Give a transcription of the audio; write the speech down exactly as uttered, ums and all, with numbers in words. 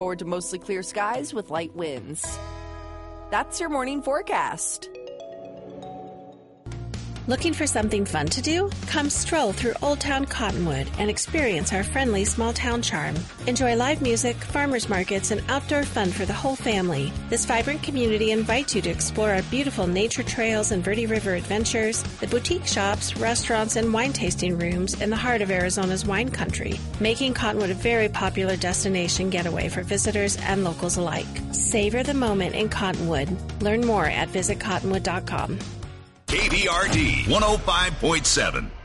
forward to mostly clear skies with light winds. That's your morning forecast. Looking for something fun to do? Come stroll through Old Town Cottonwood and experience our friendly small town charm. Enjoy live music, farmers markets, and outdoor fun for the whole family. This vibrant community invites you to explore our beautiful nature trails and Verde River adventures, the boutique shops, restaurants, and wine tasting rooms in the heart of Arizona's wine country, making Cottonwood a very popular destination getaway for visitors and locals alike. Savor the moment in Cottonwood. Learn more at visit cottonwood dot com. K B R D one oh five point seven.